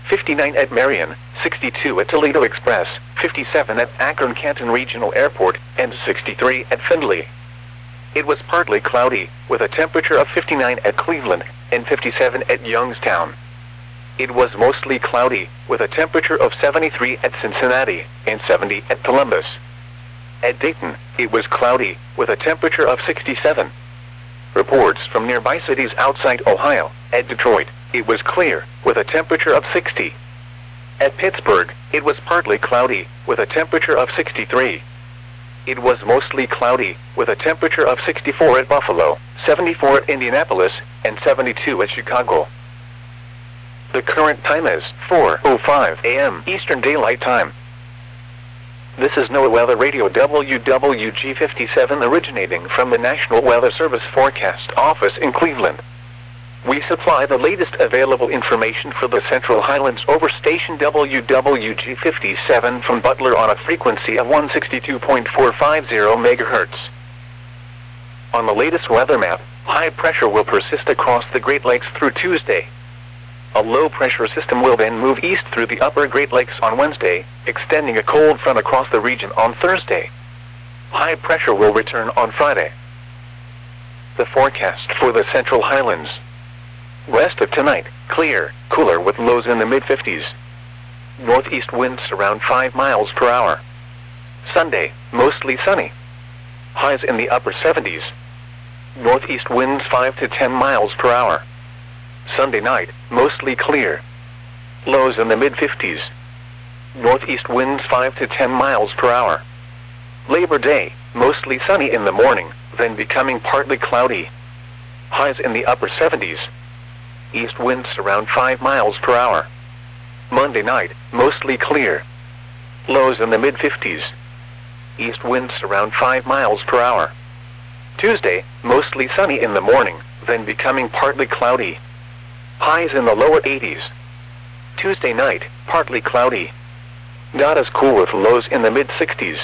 59 at Marion, 62 at Toledo Express, 57 at Akron-Canton Regional Airport, and 63 at Findlay. It was partly cloudy, with a temperature of 59 at Cleveland, and 57 at Youngstown. It was mostly cloudy, with a temperature of 73 at Cincinnati, and 70 at Columbus. At Dayton, it was cloudy, with a temperature of 67. Reports from nearby cities outside Ohio. At Detroit, it was clear, with a temperature of 60. At Pittsburgh, it was partly cloudy, with a temperature of 63. It was mostly cloudy, with a temperature of 64 at Buffalo, 74 at Indianapolis, and 72 at Chicago. The current time is 4:05 a.m. Eastern Daylight Time. This is NOAA Weather Radio WWG57 originating from the National Weather Service Forecast Office in Cleveland. We supply the latest available information for the Central Highlands over station WWG57 from Butler on a frequency of 162.450 MHz. On the latest weather map, high pressure will persist across the Great Lakes through Tuesday. A low-pressure system will then move east through the upper Great Lakes on Wednesday, extending a cold front across the region on Thursday. High pressure will return on Friday. The forecast for the Central Highlands. West of tonight, clear, cooler with lows in the mid-50s. Northeast winds around 5 miles per hour. Sunday, mostly sunny. Highs in the upper 70s. Northeast winds 5 to 10 miles per hour. Sunday night, mostly clear. Lows in the mid-50s. Northeast winds 5 to 10 miles per hour. Labor Day, mostly sunny in the morning, then becoming partly cloudy. Highs in the upper 70s. East winds around 5 miles per hour. Monday night, mostly clear. Lows in the mid-50s. East winds around 5 miles per hour. Tuesday, mostly sunny in the morning, then becoming partly cloudy. Highs in the lower 80s. Tuesday night, partly cloudy. Not as cool with lows in the mid-60s.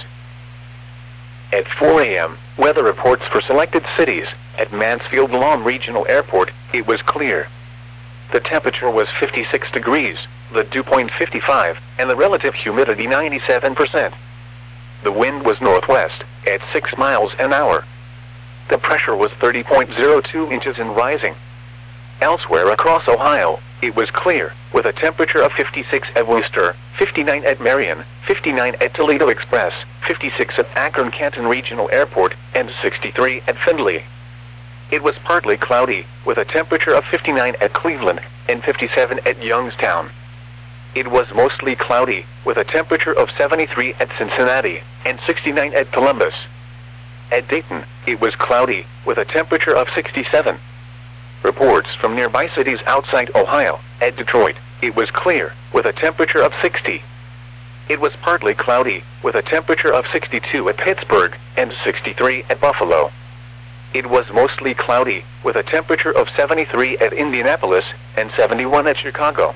At 4 a.m., weather reports for selected cities. At Mansfield-Lom Regional Airport, it was clear. The temperature was 56 degrees, the dew point 55, and the relative humidity 97%. The wind was northwest, at 6 miles an hour. The pressure was 30.02 inches and rising. Elsewhere across Ohio, it was clear, with a temperature of 56 at Wooster, 59 at Marion, 59 at Toledo Express, 56 at Akron-Canton Regional Airport, and 63 at Findlay. It was partly cloudy, with a temperature of 59 at Cleveland, and 57 at Youngstown. It was mostly cloudy, with a temperature of 73 at Cincinnati, and 69 at Columbus. At Dayton, it was cloudy, with a temperature of 67. Reports from nearby cities outside Ohio. At Detroit, it was clear, with a temperature of 60. It was partly cloudy, with a temperature of 62 at Pittsburgh, and 63 at Buffalo. It was mostly cloudy, with a temperature of 73 at Indianapolis, and 71 at Chicago.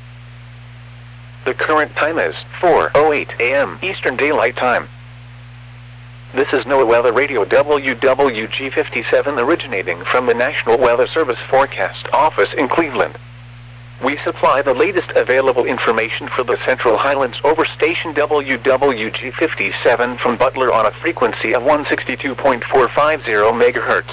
The current time is 4:08 a.m. Eastern Daylight Time. This is NOAA Weather Radio WWG57 originating from the National Weather Service Forecast Office in Cleveland. We supply the latest available information for the Central Highlands over station WWG57 from Butler on a frequency of 162.450 MHz.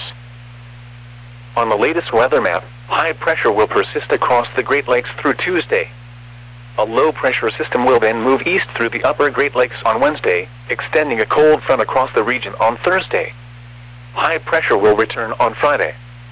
On the latest weather map, high pressure will persist across the Great Lakes through Tuesday. A low-pressure system will then move east through the upper Great Lakes on Wednesday, extending a cold front across the region on Thursday. High pressure will return on Friday.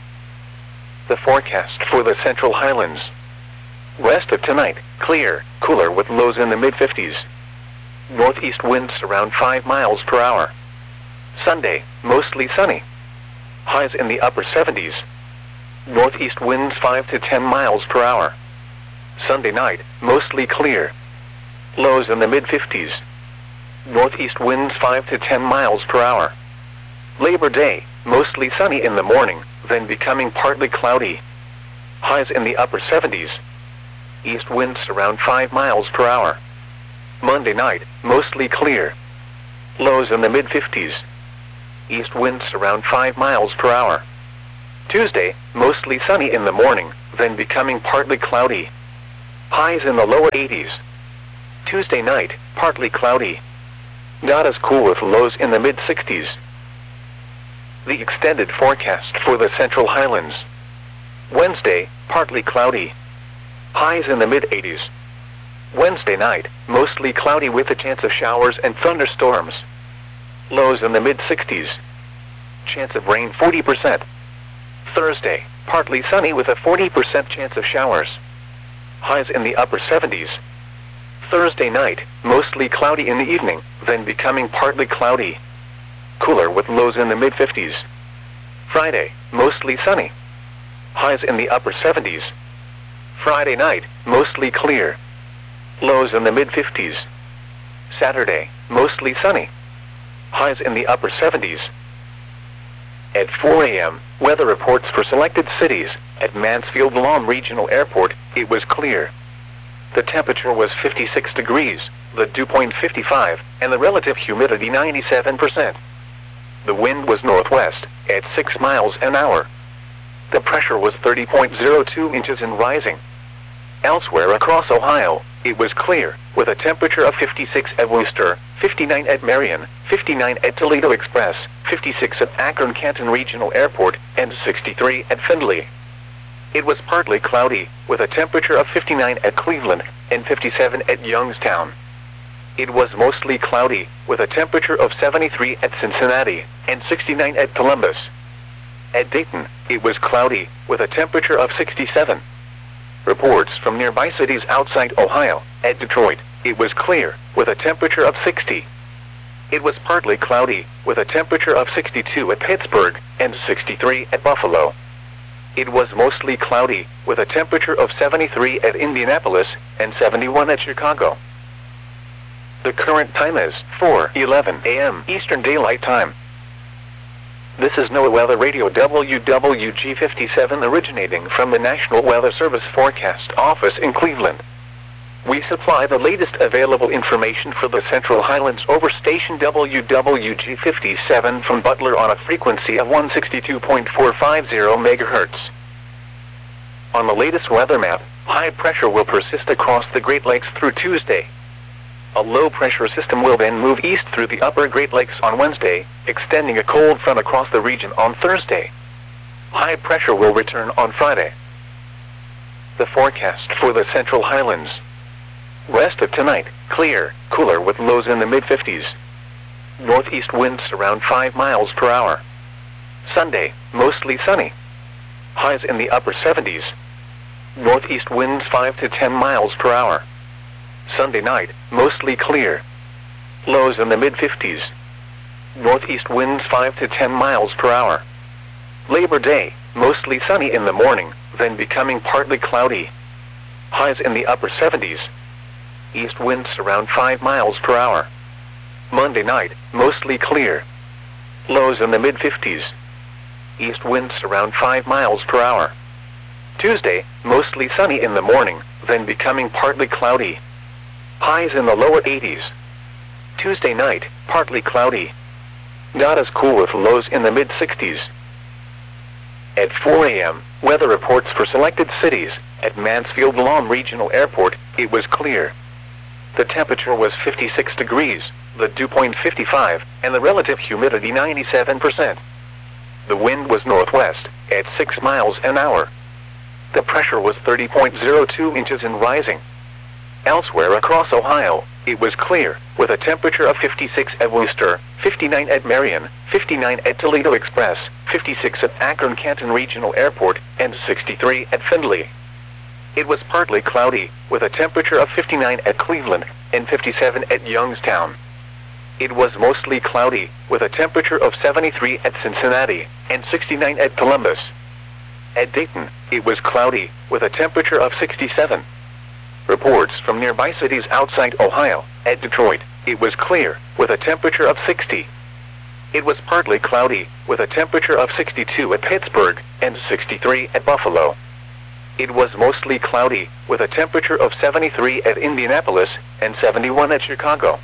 The forecast for the Central Highlands. West of tonight, clear, cooler with lows in the mid-50s. Northeast winds around 5 miles per hour. Sunday, mostly sunny. Highs in the upper 70s. Northeast winds 5 to 10 miles per hour. Sunday night, mostly clear. Lows in the mid-50s. Northeast winds 5 to 10 miles per hour. Labor Day, mostly sunny in the morning, then becoming partly cloudy. Highs in the upper 70s. East winds around 5 miles per hour. Monday night, mostly clear. Lows in the mid-50s. East winds around 5 miles per hour. Tuesday, mostly sunny in the morning, then becoming partly cloudy. highs in the lower 80s. Tuesday night, partly cloudy. Not as cool with lows in the mid-60s. The extended forecast for the Central Highlands. Wednesday, partly cloudy. Highs in the mid-80s. Wednesday night, mostly cloudy with a chance of showers and thunderstorms. Lows in the mid-60s. Chance of rain 40%. Thursday, partly sunny with a 40% chance of showers. Highs in the upper 70s. Thursday night, mostly cloudy in the evening, then becoming partly cloudy. Cooler with lows in the mid-50s. Friday, mostly sunny. Highs in the upper 70s. Friday night, mostly clear. Lows in the mid-50s. Saturday, mostly sunny. Highs in the upper 70s. At 4 a.m., weather reports for selected cities. At Mansfield Lahm Regional Airport, it was clear. The temperature was 56 degrees, the dew point 55, and the relative humidity 97%. The wind was northwest, at 6 miles an hour. The pressure was 30.02 inches and rising. Elsewhere across Ohio, it was clear, with a temperature of 56 at Wooster, 59 at Marion, 59 at Toledo Express, 56 at Akron-Canton Regional Airport, and 63 at Findlay. It was partly cloudy, with a temperature of 59 at Cleveland, and 57 at Youngstown. It was mostly cloudy, with a temperature of 73 at Cincinnati, and 69 at Columbus. At Dayton, it was cloudy, with a temperature of 67. Reports from nearby cities outside Ohio. At Detroit, it was clear, with a temperature of 60. It was partly cloudy, with a temperature of 62 at Pittsburgh, and 63 at Buffalo. It was mostly cloudy, with a temperature of 73 at Indianapolis, and 71 at Chicago. The current time is 4:11 a.m. Eastern Daylight Time. This is NOAA Weather Radio WWG57 originating from the National Weather Service Forecast Office in Cleveland. We supply the latest available information for the Central Highlands over station WWG57 from Butler on a frequency of 162.450 MHz. On the latest weather map, high pressure will persist across the Great Lakes through Tuesday. A low-pressure system will then move east through the upper Great Lakes on Wednesday, extending a cold front across the region on Thursday. High pressure will return on Friday. The forecast for the Central Highlands. Rest of tonight, clear, cooler with lows in the mid-50s. Northeast winds around 5 miles per hour. Sunday, mostly sunny. Highs in the upper 70s. Northeast winds 5 to 10 miles per hour. Sunday night, mostly clear. Lows in the mid-50s. Northeast winds 5 to 10 miles per hour. Labor Day, mostly sunny in the morning, then becoming partly cloudy. Highs in the upper 70s. East winds around 5 miles per hour. Monday night, mostly clear. Lows in the mid-50s. East winds around 5 miles per hour. Tuesday, mostly sunny in the morning, then becoming partly cloudy. Highs in the lower 80s. Tuesday night, partly cloudy. Not as cool with lows in the mid-60s. At 4 a.m., weather reports for selected cities. At Mansfield Lahm Regional Airport, it was clear. The temperature was 56 degrees, the dew point 55, and the relative humidity 97%. The wind was northwest, at 6 miles an hour. The pressure was 30.02 inches and rising. Elsewhere across Ohio, it was clear, with a temperature of 56 at Wooster, 59 at Marion, 59 at Toledo Express, 56 at Akron-Canton Regional Airport, and 63 at Findlay. It was partly cloudy, with a temperature of 59 at Cleveland, and 57 at Youngstown. It was mostly cloudy, with a temperature of 73 at Cincinnati, and 69 at Columbus. At Dayton, it was cloudy, with a temperature of 67. Reports from nearby cities outside Ohio. At Detroit, it was clear, with a temperature of 60. It was partly cloudy, with a temperature of 62 at Pittsburgh, and 63 at Buffalo. It was mostly cloudy, with a temperature of 73 at Indianapolis, and 71 at Chicago.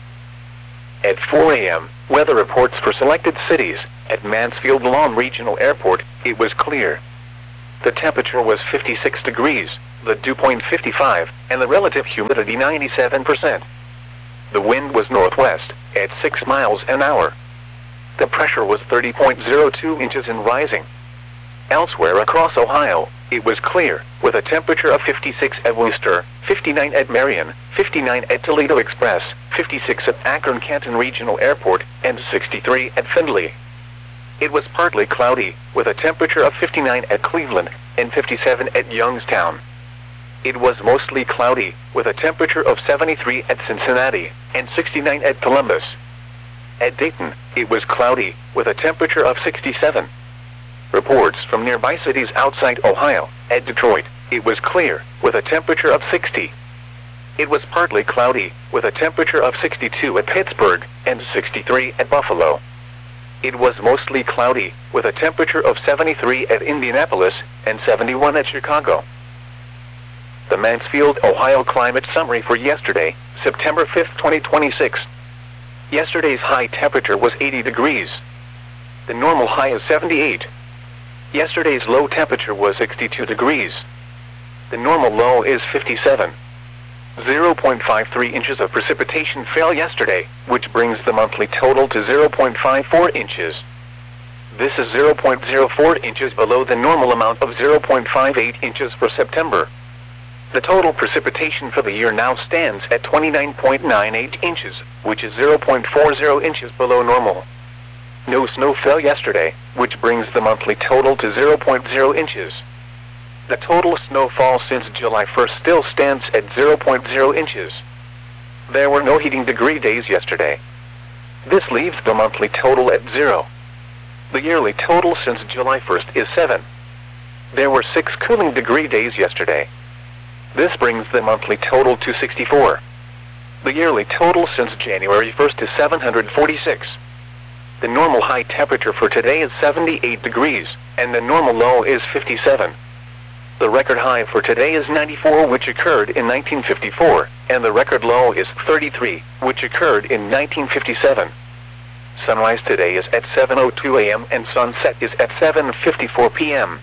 At 4 a.m., weather reports for selected cities. At Mansfield Lahm Regional Airport, it was clear. The temperature was 56 degrees, the dew point 55, and the relative humidity 97%. The wind was northwest, at 6 miles an hour. The pressure was 30.02 inches and rising. Elsewhere across Ohio, it was clear, with a temperature of 56 at Wooster, 59 at Marion, 59 at Toledo Express, 56 at Akron-Canton Regional Airport, and 63 at Findlay. It was partly cloudy, with a temperature of 59 at Cleveland, and 57 at Youngstown. It was mostly cloudy, with a temperature of 73 at Cincinnati, and 69 at Columbus. At Dayton, it was cloudy, with a temperature of 67. Reports from nearby cities outside Ohio. At Detroit, it was clear, with a temperature of 60. It was partly cloudy, with a temperature of 62 at Pittsburgh, and 63 at Buffalo. It was mostly cloudy, with a temperature of 73 at Indianapolis, and 71 at Chicago. The Mansfield, Ohio Climate Summary for yesterday, September 5, 2026. Yesterday's high temperature was 80 degrees. The normal high is 78. Yesterday's low temperature was 62 degrees. The normal low is 57. 0.53 inches of precipitation fell yesterday, which brings the monthly total to 0.54 inches. This is 0.04 inches below the normal amount of 0.58 inches for September. The total precipitation for the year now stands at 29.98 inches, which is 0.40 inches below normal. No snow fell yesterday, which brings the monthly total to 0.0 inches. The total snowfall since July 1st still stands at 0.0 inches. There were no heating degree days yesterday. This leaves the monthly total at 0. The yearly total since July 1st is 7. There were 6 cooling degree days yesterday. This brings the monthly total to 64. The yearly total since January 1st is 746. The normal high temperature for today is 78 degrees, and the normal low is 57. The record high for today is 94, which occurred in 1954, and the record low is 33, which occurred in 1957. Sunrise today is at 7:02 a.m. and sunset is at 7:54 p.m.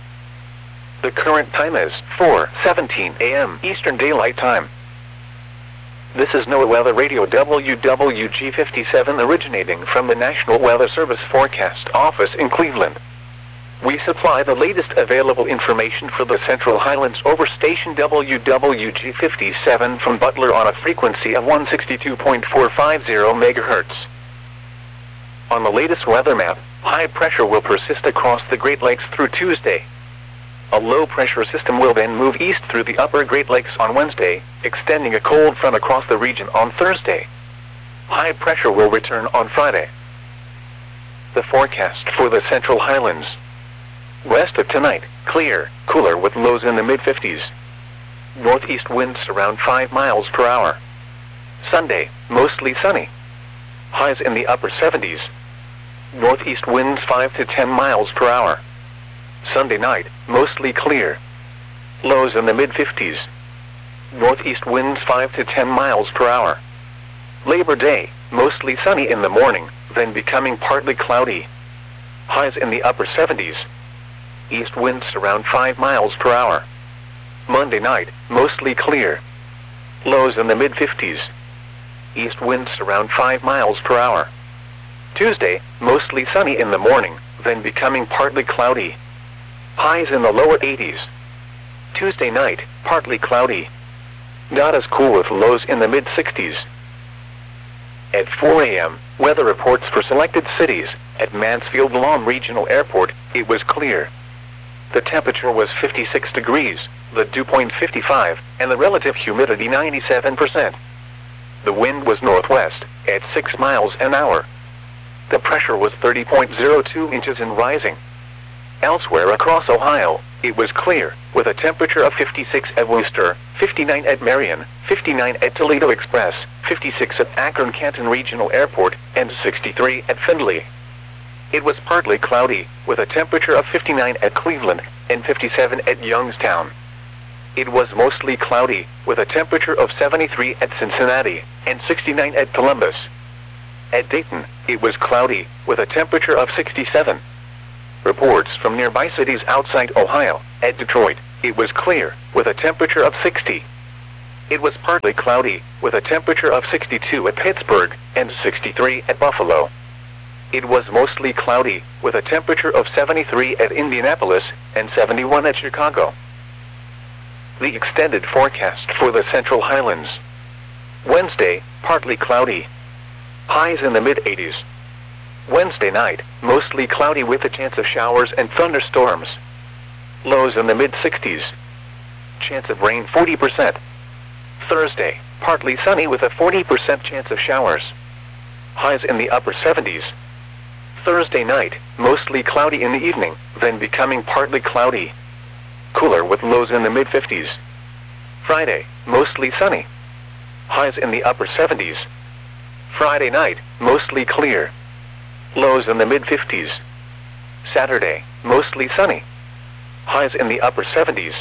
The current time is 4:17 a.m. Eastern Daylight Time. This is NOAA Weather Radio WWG57 originating from the National Weather Service Forecast Office in Cleveland. We supply the latest available information for the Central Highlands over station WWG57 from Butler on a frequency of 162.450 MHz. On the latest weather map, high pressure will persist across the Great Lakes through Tuesday. A low-pressure system will then move east through the upper Great Lakes on Wednesday, extending a cold front across the region on Thursday. High pressure will return on Friday. The forecast for the Central Highlands. West of tonight, clear, cooler with lows in the mid-50s. Northeast winds around 5 miles per hour. Sunday, mostly sunny. Highs in the upper 70s. Northeast winds 5 to 10 miles per hour. Sunday night, mostly clear. Lows in the mid-50s. Northeast winds 5 to 10 miles per hour. Labor Day, mostly sunny in the morning, then becoming partly cloudy. Highs in the upper 70s. East winds around 5 miles per hour. Monday night, mostly clear. Lows in the mid-50s. East winds around 5 miles per hour. Tuesday, mostly sunny in the morning, then becoming partly cloudy. Highs in the lower 80s. Tuesday night, partly cloudy. Not as cool with lows in the mid-60s. At 4 a.m., weather reports for selected cities. At Mansfield-Lom Regional Airport, it was clear. The temperature was 56 degrees, the dew point 55, and the relative humidity 97%. The wind was northwest, at 6 miles an hour. The pressure was 30.02 inches and rising. Elsewhere across Ohio, it was clear, with a temperature of 56 at Wooster, 59 at Marion, 59 at Toledo Express, 56 at Akron-Canton Regional Airport, and 63 at Findlay. It was partly cloudy, with a temperature of 59 at Cleveland, and 57 at Youngstown. It was mostly cloudy, with a temperature of 73 at Cincinnati, and 69 at Columbus. At Dayton, it was cloudy, with a temperature of 67. Reports from nearby cities outside Ohio. At Detroit, it was clear, with a temperature of 60. It was partly cloudy, with a temperature of 62 at Pittsburgh, and 63 at Buffalo. It was mostly cloudy, with a temperature of 73 at Indianapolis, and 71 at Chicago. The extended forecast for the Central Highlands. Wednesday, partly cloudy. Highs in the mid-80s. Wednesday night, mostly cloudy with a chance of showers and thunderstorms. Lows in the mid-60s. Chance of rain 40%. Thursday, partly sunny with a 40% chance of showers. Highs in the upper 70s. Thursday night, mostly cloudy in the evening, then becoming partly cloudy. Cooler with lows in the mid-50s. Friday, mostly sunny. Highs in the upper 70s. Friday night, mostly clear. Lows in the mid-50s. Saturday, mostly sunny. Highs in the upper 70s.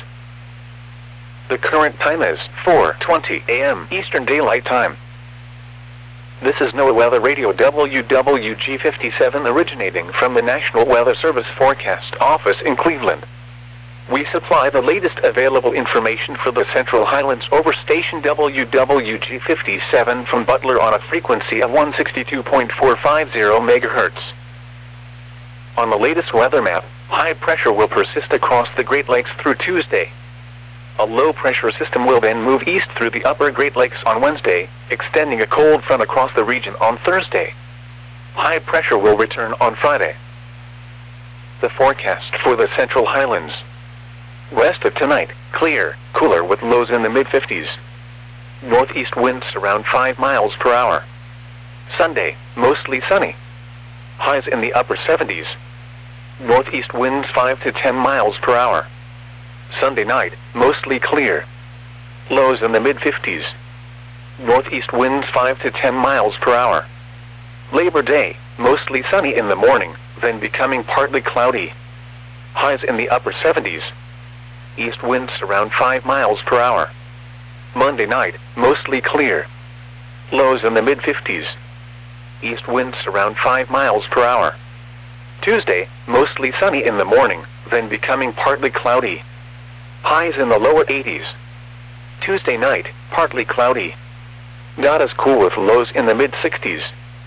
The current time is 4:20 a.m. Eastern Daylight Time. This is NOAA Weather Radio WWG57 originating from the National Weather Service Forecast Office in Cleveland. We supply the latest available information for the Central Highlands over station WWG57 from Butler on a frequency of 162.450 MHz. On the latest weather map, high pressure will persist across the Great Lakes through Tuesday. A low-pressure system will then move east through the upper Great Lakes on Wednesday, extending a cold front across the region on Thursday. High pressure will return on Friday. The forecast for the Central Highlands. West of tonight, clear, cooler with lows in the mid-50s. Northeast winds around 5 miles per hour. Sunday, mostly sunny. Highs in the upper 70s. Northeast winds 5 to 10 miles per hour. Sunday night, mostly clear. Lows in the mid-50s. Northeast winds 5 to 10 miles per hour. Labor Day, mostly sunny in the morning, then becoming partly cloudy. Highs in the upper 70s. East winds around 5 miles per hour. Monday night, mostly clear. Lows in the mid-50s. East winds around 5 miles per hour. Tuesday, mostly sunny in the morning, then becoming partly cloudy. Highs in the lower 80s. Tuesday night, partly cloudy. Not as cool with lows in the mid-60s.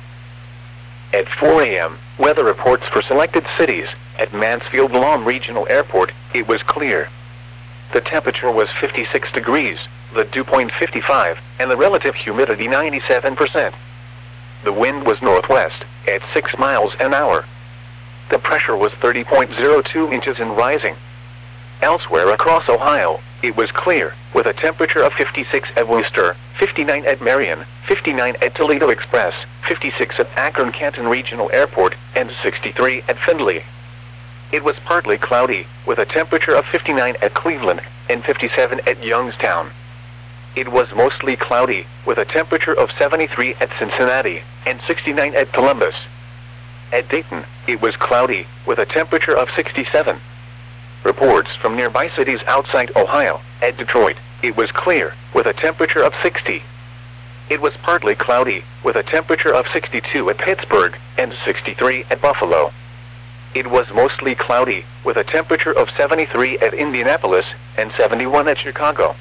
At 4 a.m., weather reports for selected cities. At Mansfield-Lahm Regional Airport, it was clear. The temperature was 56 degrees, the dew point 55, and the relative humidity 97%. The wind was northwest, at 6 miles an hour. The pressure was 30.02 inches and rising. Elsewhere across Ohio, it was clear, with a temperature of 56 at Wooster, 59 at Marion, 59 at Toledo Express, 56 at Akron-Canton Regional Airport, and 63 at Findlay. It was partly cloudy, with a temperature of 59 at Cleveland, and 57 at Youngstown. It was mostly cloudy, with a temperature of 73 at Cincinnati, and 69 at Columbus. At Dayton, it was cloudy, with a temperature of 67. Reports from nearby cities outside Ohio. At Detroit, it was clear, with a temperature of 60. It was partly cloudy, with a temperature of 62 at Pittsburgh, and 63 at Buffalo. It was mostly cloudy, with a temperature of 73 at Indianapolis, and 71 at Chicago.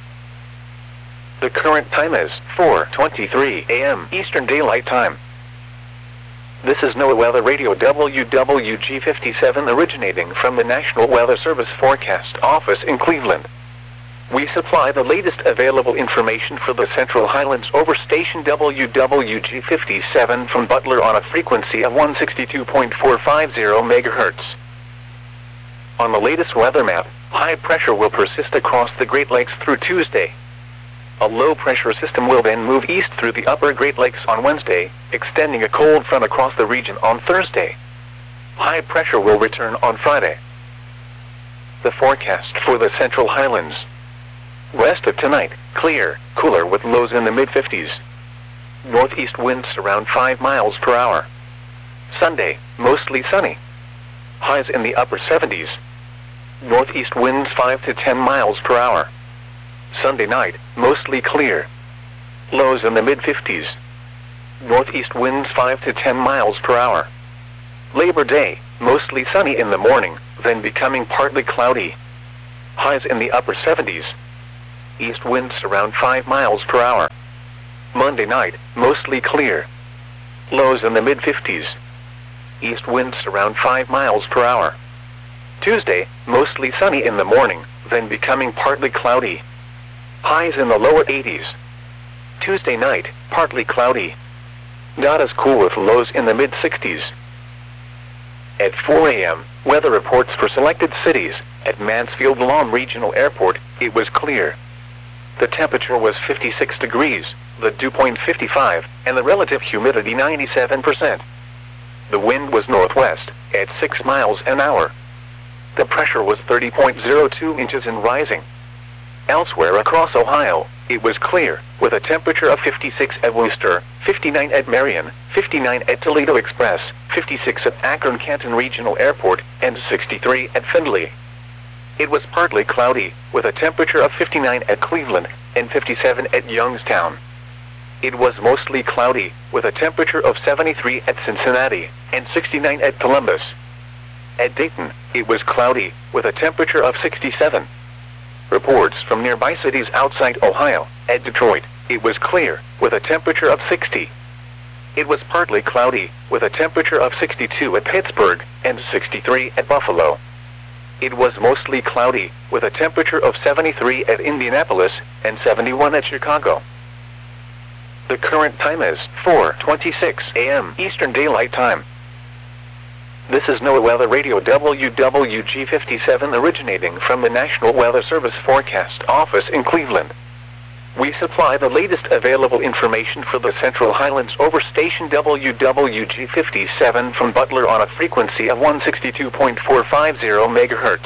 The current time is 4:23 a.m. Eastern Daylight Time. This is NOAA Weather Radio WWG57 originating from the National Weather Service Forecast Office in Cleveland. We supply the latest available information for the Central Highlands over station WWG57 from Butler on a frequency of 162.450 MHz. On the latest weather map, high pressure will persist across the Great Lakes through Tuesday. A low-pressure system will then move east through the upper Great Lakes on Wednesday, extending a cold front across the region on Thursday. High pressure will return on Friday. The forecast for the Central Highlands. West of tonight, clear, cooler with lows in the mid-50s. Northeast winds around 5 miles per hour. Sunday, mostly sunny. Highs in the upper 70s. Northeast winds 5 to 10 miles per hour. Sunday night, mostly clear. Lows in the mid-50s. Northeast winds 5 to 10 miles per hour. Labor Day, mostly sunny in the morning, then becoming partly cloudy. Highs in the upper 70s. East winds around 5 miles per hour. Monday night, mostly clear. Lows in the mid-50s. East winds around 5 miles per hour. Tuesday, mostly sunny in the morning, then becoming partly cloudy. Highs in the lower 80s. Tuesday night, partly cloudy. Not as cool with lows in the mid-60s. At 4 a.m., weather reports for selected cities. At Mansfield-Lam Regional Airport, it was clear. The temperature was 56 degrees, the dew point 55, and the relative humidity 97%. The wind was northwest, at 6 miles an hour. The pressure was 30.02 inches and rising. Elsewhere across Ohio, it was clear, with a temperature of 56 at Wooster, 59 at Marion, 59 at Toledo Express, 56 at Akron-Canton Regional Airport, and 63 at Findlay. It was partly cloudy, with a temperature of 59 at Cleveland, and 57 at Youngstown. It was mostly cloudy, with a temperature of 73 at Cincinnati, and 69 at Columbus. At Dayton, it was cloudy, with a temperature of 67. Reports from nearby cities outside Ohio. At Detroit, it was clear, with a temperature of 60. It was partly cloudy, with a temperature of 62 at Pittsburgh, and 63 at Buffalo. It was mostly cloudy, with a temperature of 73 at Indianapolis, and 71 at Chicago. The current time is 4:26 a.m. Eastern Daylight Time. This is NOAA Weather Radio WWG57 originating from the National Weather Service Forecast Office in Cleveland. We supply the latest available information for the Central Highlands over station WWG57 from Butler on a frequency of 162.450 MHz.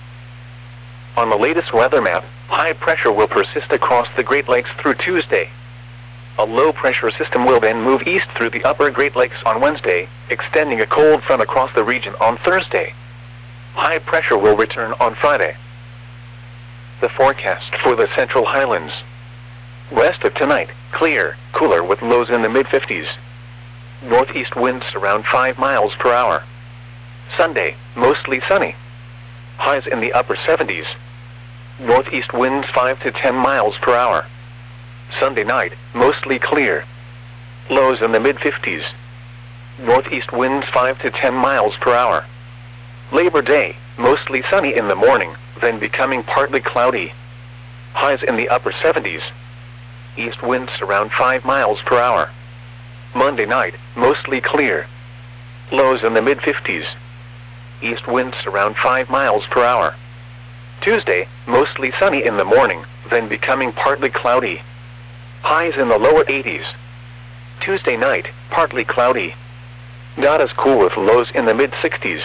On the latest weather map, high pressure will persist across the Great Lakes through Tuesday. A low-pressure system will then move east through the upper Great Lakes on Wednesday, extending a cold front across the region on Thursday. High pressure will return on Friday. The forecast for the Central Highlands. West of tonight, clear, cooler with lows in the mid-50s. Northeast winds around 5 miles per hour. Sunday, mostly sunny. Highs in the upper 70s. Northeast winds 5 to 10 miles per hour. Sunday night, mostly clear. Lows in the mid-50s. Northeast winds 5 to 10 miles per hour. Labor Day, mostly sunny in the morning, then becoming partly cloudy. Highs in the upper 70s. East winds around 5 miles per hour. Monday night, mostly clear. Lows in the mid-50s. East winds around 5 miles per hour. Tuesday, mostly sunny in the morning, then becoming partly cloudy. Highs in the lower 80s. Tuesday night, partly cloudy. Not as cool with lows in the mid-60s.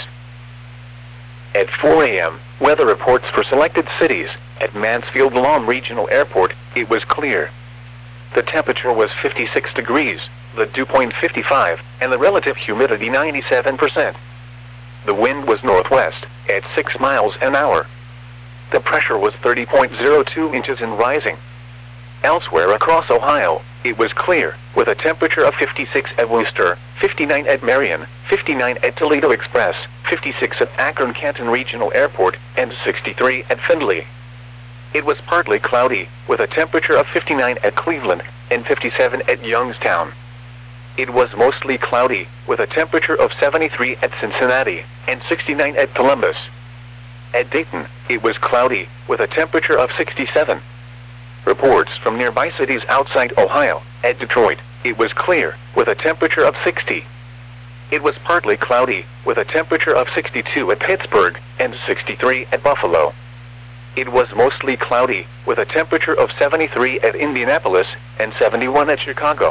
At 4 a.m., weather reports for selected cities. At Mansfield-Lam Regional Airport, it was clear. The temperature was 56 degrees, the dew point 55, and the relative humidity 97%. The wind was northwest, at 6 miles an hour. The pressure was 30.02 inches and rising. Elsewhere across Ohio, it was clear, with a temperature of 56 at Wooster, 59 at Marion, 59 at Toledo Express, 56 at Akron-Canton Regional Airport, and 63 at Findlay. It was partly cloudy, with a temperature of 59 at Cleveland, and 57 at Youngstown. It was mostly cloudy, with a temperature of 73 at Cincinnati, and 69 at Columbus. At Dayton, it was cloudy, with a temperature of 67. Reports from nearby cities outside Ohio. At Detroit, it was clear, with a temperature of 60. It was partly cloudy, with a temperature of 62 at Pittsburgh, and 63 at Buffalo. It was mostly cloudy, with a temperature of 73 at Indianapolis, and 71 at Chicago.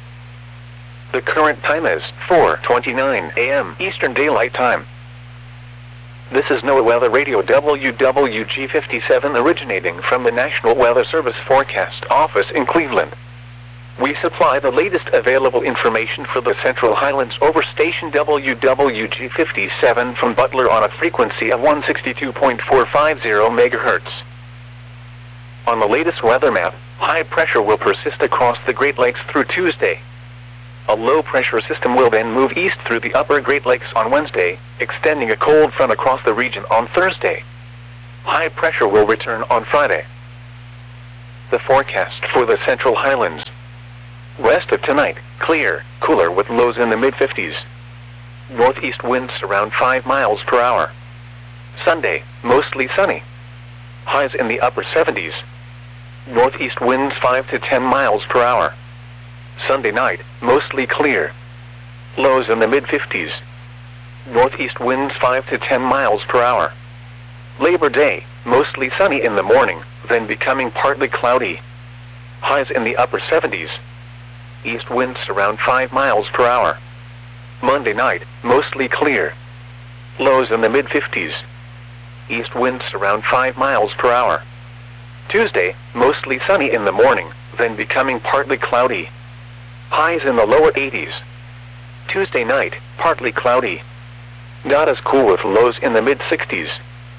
The current time is 4:29 a.m. Eastern Daylight Time. This is NOAA Weather Radio WWG57 originating from the National Weather Service Forecast Office in Cleveland. We supply the latest available information for the Central Highlands over station WWG57 from Butler on a frequency of 162.450 MHz. On the latest weather map, high pressure will persist across the Great Lakes through Tuesday. A low-pressure system will then move east through the upper Great Lakes on Wednesday, extending a cold front across the region on Thursday. High pressure will return on Friday. The forecast for the Central Highlands. West of tonight, clear, cooler with lows in the mid-50s. Northeast winds around 5 miles per hour. Sunday, mostly sunny. Highs in the upper 70s. Northeast winds 5 to 10 miles per hour. Sunday night, mostly clear. Lows in the mid-50s. Northeast winds 5 to 10 miles per hour. Labor Day, mostly sunny in the morning, then becoming partly cloudy. Highs in the upper 70s. East winds around 5 miles per hour. Monday night, mostly clear. Lows in the mid-50s. East winds around 5 miles per hour. Tuesday, mostly sunny in the morning, then becoming partly cloudy. Highs in the lower 80s. Tuesday night, partly cloudy. Not as cool with lows in the mid-60s.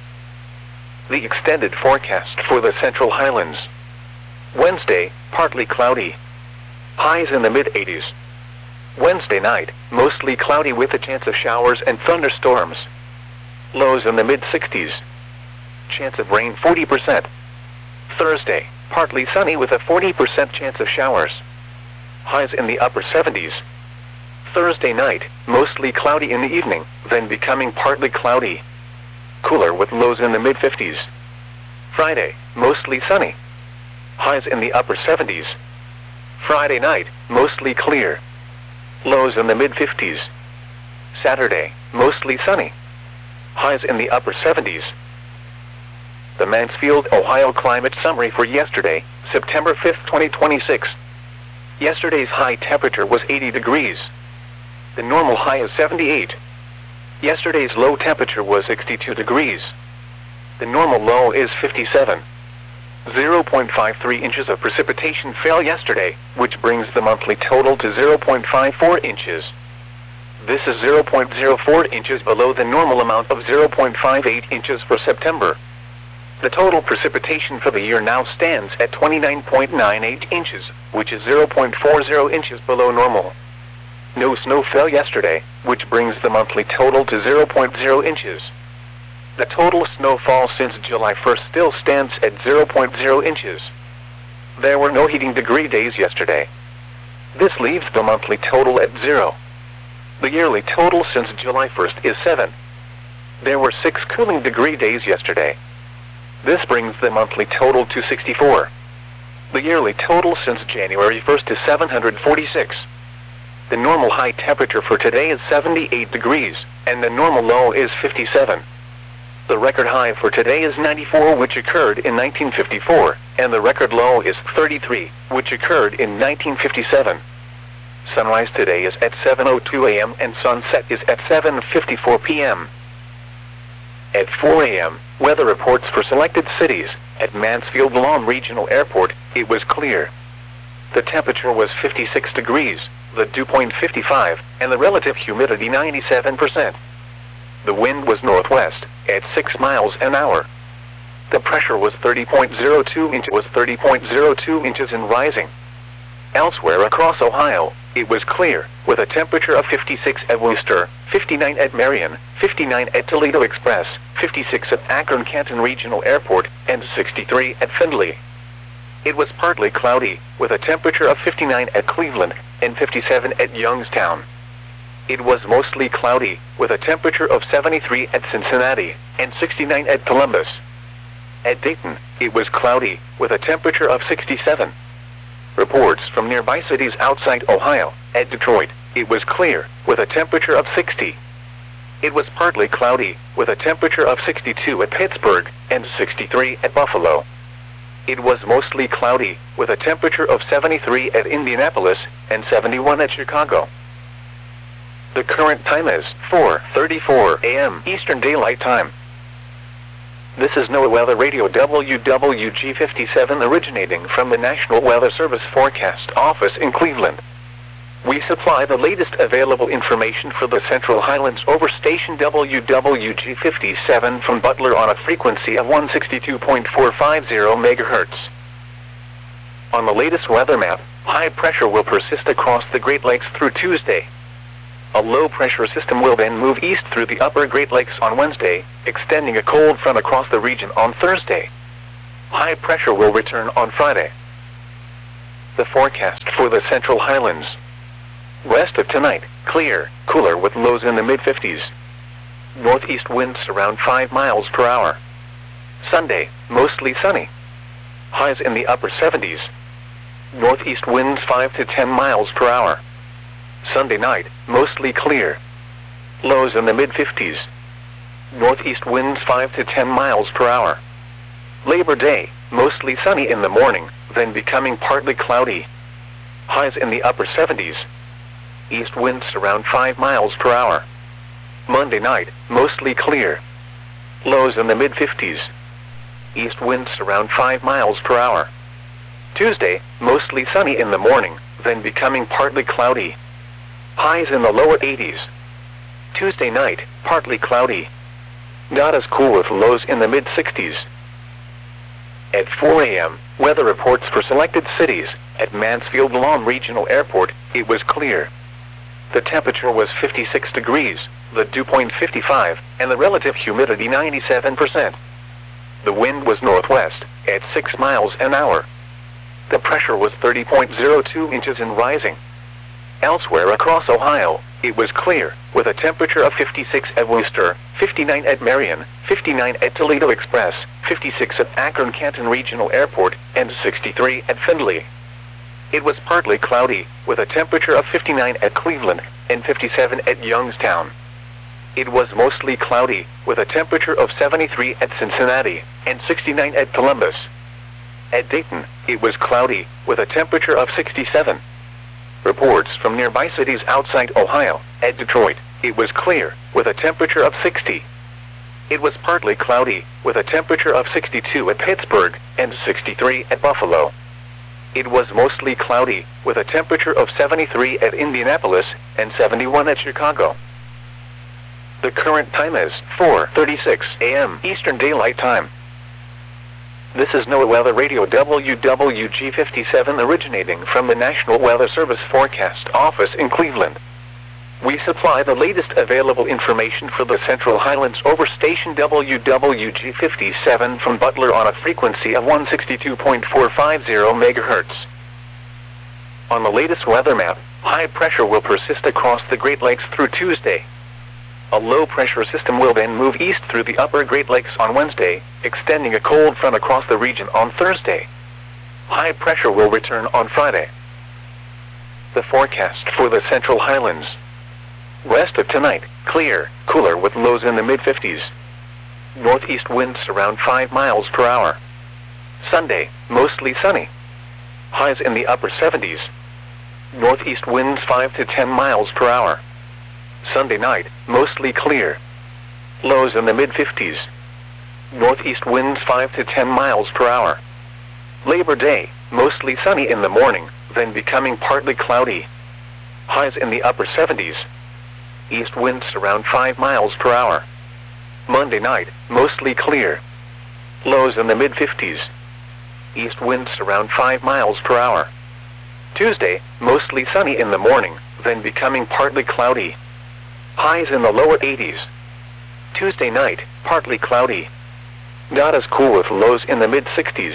The extended forecast for the Central Highlands. Wednesday, partly cloudy. Highs in the mid-80s. Wednesday night, mostly cloudy with a chance of showers and thunderstorms. Lows in the mid-60s. Chance of rain 40%. Thursday, partly sunny with a 40% chance of showers. Highs in the upper 70s. Thursday night, mostly cloudy in the evening, then becoming partly cloudy. Cooler with lows in the mid-50s. Friday, mostly sunny. Highs in the upper 70s. Friday night, mostly clear. Lows in the mid-50s. Saturday, mostly sunny. Highs in the upper 70s. The Mansfield, Ohio climate summary for yesterday, September 5, 2026. Yesterday's high temperature was 80 degrees. The normal high is 78. Yesterday's low temperature was 62 degrees. The normal low is 57. 0.53 inches of precipitation fell yesterday, which brings the monthly total to 0.54 inches. This is 0.04 inches below the normal amount of 0.58 inches for September. The total precipitation for the year now stands at 29.98 inches, which is 0.40 inches below normal. No snow fell yesterday, which brings the monthly total to 0.0 inches. The total snowfall since July 1st still stands at 0.0 inches. There were no heating degree days yesterday. This leaves the monthly total at 0. The yearly total since July 1st is 7. There were 6 cooling degree days yesterday. This brings the monthly total to 64. The yearly total since January 1st is 746. The normal high temperature for today is 78 degrees, and the normal low is 57. The record high for today is 94, which occurred in 1954, and the record low is 33, which occurred in 1957. Sunrise today is at 7:02 a.m. and sunset is at 7:54 p.m. At 4 a.m., weather reports for selected cities. At Mansfield Lawn Regional Airport, it was clear. The temperature was 56 degrees, the dew point 55, and the relative humidity 97%. The wind was northwest, at 6 miles an hour. The pressure was 30.02 inches and rising. Elsewhere across Ohio, it was clear, with a temperature of 56 at Wooster, 59 at Marion, 59 at Toledo Express, 56 at Akron-Canton Regional Airport, and 63 at Findlay. It was partly cloudy, with a temperature of 59 at Cleveland, and 57 at Youngstown. It was mostly cloudy, with a temperature of 73 at Cincinnati, and 69 at Columbus. At Dayton, it was cloudy, with a temperature of 67. Reports from nearby cities outside Ohio. At Detroit, it was clear, with a temperature of 60. It was partly cloudy, with a temperature of 62 at Pittsburgh, and 63 at Buffalo. It was mostly cloudy, with a temperature of 73 at Indianapolis, and 71 at Chicago. The current time is 4:34 a.m. Eastern Daylight Time. This is NOAA Weather Radio WWG57 originating from the National Weather Service Forecast Office in Cleveland. We supply the latest available information for the Central Highlands over station WWG57 from Butler on a frequency of 162.450 MHz. On the latest weather map, high pressure will persist across the Great Lakes through Tuesday. A low pressure system will then move east through the upper Great Lakes on Wednesday, extending a cold front across the region on Thursday. High pressure will return on Friday. The forecast for the Central Highlands. West of tonight, clear, cooler with lows in the mid-50s. Northeast winds around 5 miles per hour. Sunday, mostly sunny. Highs in the upper 70s. Northeast winds 5 to 10 miles per hour. Sunday night, mostly clear. Lows in the mid-50s. Northeast winds 5 to 10 miles per hour. Labor Day, mostly sunny in the morning, then becoming partly cloudy. Highs in the upper 70s. East winds around 5 miles per hour. Monday night, mostly clear. Lows in the mid-50s. East winds around 5 miles per hour. Tuesday, mostly sunny in the morning, then becoming partly cloudy. Highs in the lower 80s. Tuesday night, partly cloudy. Not as cool with lows in the mid-60s. At 4 a.m., weather reports for selected cities. At Mansfield Lawn Regional Airport, it was clear. The temperature was 56 degrees, the dew point 55, and the relative humidity 97%. The wind was northwest, at 6 miles an hour. The pressure was 30.02 inches and rising. Elsewhere across Ohio, it was clear, with a temperature of 56 at Wooster, 59 at Marion, 59 at Toledo Express, 56 at Akron-Canton Regional Airport, and 63 at Findlay. It was partly cloudy, with a temperature of 59 at Cleveland, and 57 at Youngstown. It was mostly cloudy, with a temperature of 73 at Cincinnati, and 69 at Columbus. At Dayton, it was cloudy, with a temperature of 67. Reports from nearby cities outside Ohio. At Detroit, it was clear, with a temperature of 60. It was partly cloudy, with a temperature of 62 at Pittsburgh, and 63 at Buffalo. It was mostly cloudy, with a temperature of 73 at Indianapolis, and 71 at Chicago. The current time is 4:36 a.m. Eastern Daylight Time. This is NOAA Weather Radio WWG57 originating from the National Weather Service Forecast Office in Cleveland. We supply the latest available information for the Central Highlands over station WWG57 from Butler on a frequency of 162.450 MHz. On the latest weather map, high pressure will persist across the Great Lakes through Tuesday. A low pressure system will then move east through the upper Great Lakes on Wednesday, extending a cold front across the region on Thursday. High pressure will return on Friday. The forecast for the Central Highlands. West of tonight, clear, cooler with lows in the mid-50s. Northeast winds around 5 miles per hour. Sunday, mostly sunny. Highs in the upper 70s. Northeast winds 5 to 10 miles per hour. Sunday night, mostly clear. Lows in the mid-50s. Northeast winds 5 to 10 miles per hour. Labor Day, mostly sunny in the morning, then becoming partly cloudy. Highs in the upper 70s. East winds around 5 miles per hour. Monday night, mostly clear. Lows in the mid-50s. East winds around 5 miles per hour. Tuesday, mostly sunny in the morning, then becoming partly cloudy. Highs in the lower 80s. Tuesday night, partly cloudy. Not as cool with lows in the mid-60s.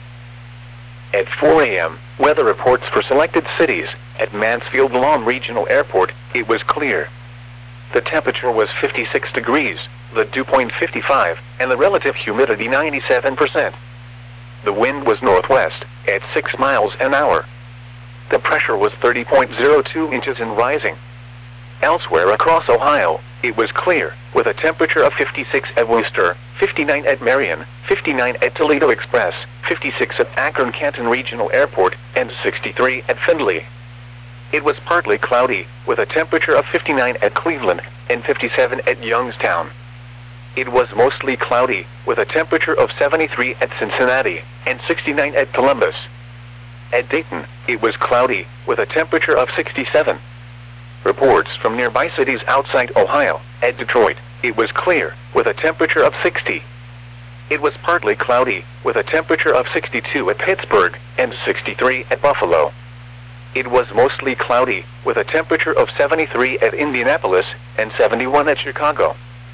At 4 a.m., weather reports for selected cities. At Mansfield Lawn Regional Airport, it was clear. The temperature was 56 degrees, the dew point 55, and the relative humidity 97%. The wind was northwest, at 6 miles an hour. The pressure was 30.02 inches and rising. Elsewhere across Ohio, it was clear, with a temperature of 56 at Wooster, 59 at Marion, 59 at Toledo Express, 56 at Akron-Canton Regional Airport, and 63 at Findlay. It was partly cloudy, with a temperature of 59 at Cleveland, and 57 at Youngstown. It was mostly cloudy, with a temperature of 73 at Cincinnati, and 69 at Columbus. At Dayton, it was cloudy, with a temperature of 67. Reports from nearby cities outside Ohio. At Detroit, it was clear, with a temperature of 60. It was partly cloudy, with a temperature of 62 at Pittsburgh and 63 at Buffalo. It was mostly cloudy, with a temperature of 73 at Indianapolis and 71 at Chicago.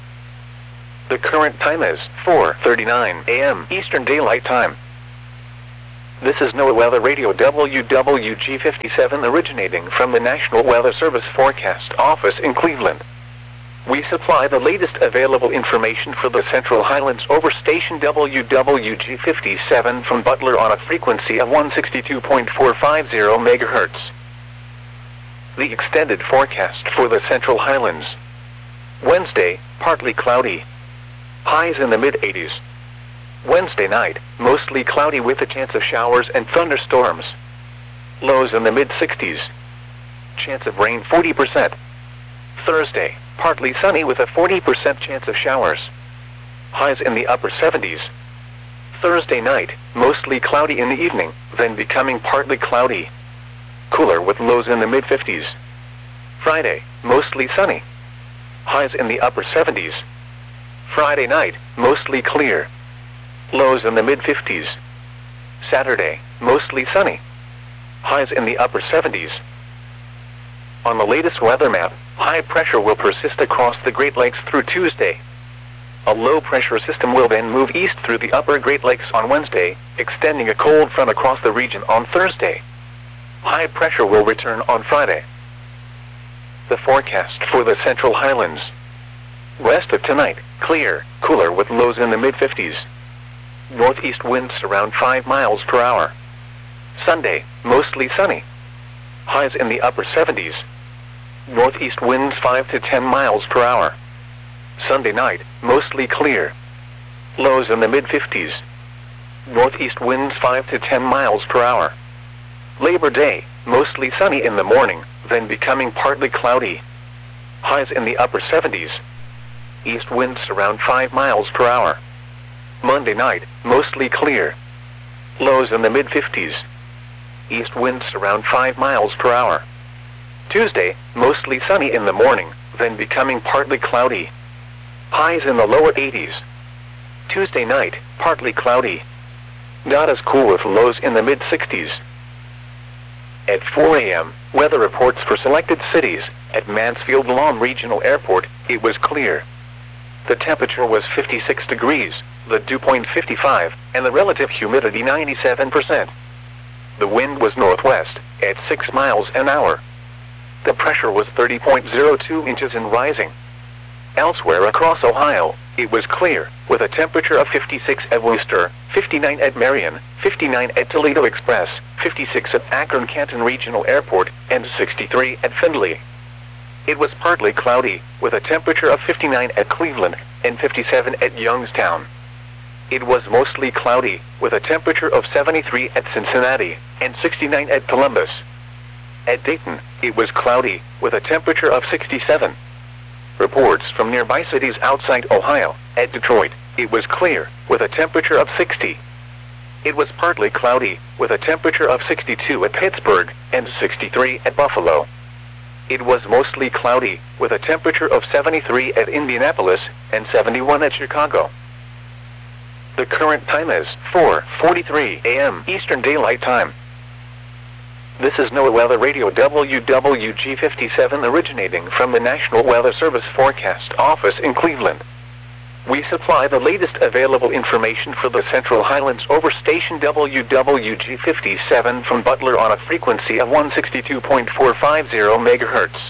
The current time is 4:39 a.m. Eastern Daylight Time. This is NOAA Weather Radio WWG57 originating from the National Weather Service Forecast Office in Cleveland. We supply the latest available information for the Central Highlands over station WWG57 from Butler on a frequency of 162.450 MHz. The extended forecast for the Central Highlands. Wednesday, partly cloudy. Highs in the mid-80s. Wednesday night, mostly cloudy with a chance of showers and thunderstorms. Lows in the mid-60s. Chance of rain 40%. Thursday, partly sunny with a 40% chance of showers. Highs in the upper 70s. Thursday night, mostly cloudy in the evening, then becoming partly cloudy. Cooler with lows in the mid-50s. Friday, mostly sunny. Highs in the upper 70s. Friday night, mostly clear. Lows in the mid-50s. Saturday, mostly sunny. Highs in the upper 70s. On the latest weather map, high pressure will persist across the Great Lakes through Tuesday. A low pressure system will then move east through the upper Great Lakes on Wednesday, extending a cold front across the region on Thursday. High pressure will return on Friday. The forecast for the Central Highlands. Rest of tonight, clear, cooler with lows in the mid-50s. Northeast winds around 5 miles per hour. Sunday, mostly sunny. Highs in the upper 70s. Northeast winds 5 to 10 miles per hour. Sunday night, mostly clear. Lows in the mid-50s. Northeast winds 5 to 10 miles per hour. Labor Day, mostly sunny in the morning, then becoming partly cloudy. Highs in the upper 70s. East winds around 5 miles per hour. Monday night, mostly clear. Lows in the mid-50s. East winds around 5 miles per hour. Tuesday, mostly sunny in the morning, then becoming partly cloudy. Highs in the lower 80s. Tuesday night, partly cloudy. Not as cool with lows in the mid-60s. At 4 a.m., weather reports for selected cities. At Mansfield Lawn Regional Airport, it was clear. The temperature was 56 degrees, the dew point 55, and the relative humidity 97%. The wind was northwest, at 6 miles an hour. The pressure was 30.02 inches and rising. Elsewhere across Ohio, it was clear, with a temperature of 56 at Worcester, 59 at Marion, 59 at Toledo Express, 56 at Akron-Canton Regional Airport, and 63 at Findlay. It was partly cloudy, with a temperature of 59 at Cleveland, and 57 at Youngstown. It was mostly cloudy, with a temperature of 73 at Cincinnati, and 69 at Columbus. At Dayton, it was cloudy, with a temperature of 67. Reports from nearby cities outside Ohio. At Detroit, it was clear, with a temperature of 60. It was partly cloudy, with a temperature of 62 at Pittsburgh, and 63 at Buffalo. It was mostly cloudy, with a temperature of 73 at Indianapolis, and 71 at Chicago. The current time is 4:43 a.m. Eastern Daylight Time. This is NOAA Weather Radio WWG57 originating from the National Weather Service Forecast Office in Cleveland. We supply the latest available information for the Central Highlands over station WWG57 from Butler on a frequency of 162.450 MHz.